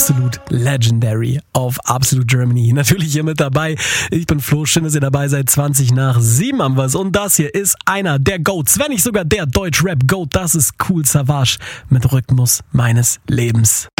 Absolut legendary auf Absolute Germany. Natürlich hier mit dabei. Ich bin Flo, schön, dass ihr dabei seid. 7:20 haben wir's. Und das hier ist einer der Goats, wenn nicht sogar der Deutsch-Rap-Goat. Das ist Kool Savas mit Rhythmus meines Lebens.